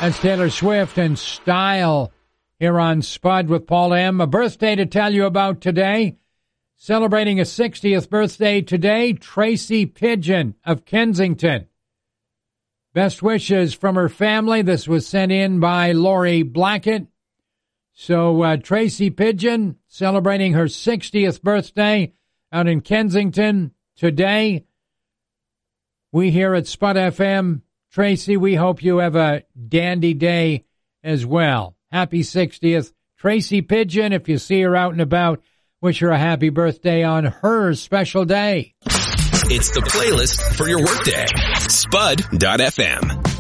That's Taylor Swift and Style here on Spud with Paul M. A birthday to tell you about today. Celebrating a 60th birthday today, Tracy Pigeon of Kensington. Best wishes from her family. This was sent in by Lori Blackett. So Tracy Pigeon celebrating her 60th birthday out in Kensington today. We here at Spud FM, Tracy, we hope you have a dandy day as well. Happy 60th. Tracy Pigeon, if you see her out and about, wish her a happy birthday on her special day. It's the playlist for your workday. Spud.fm.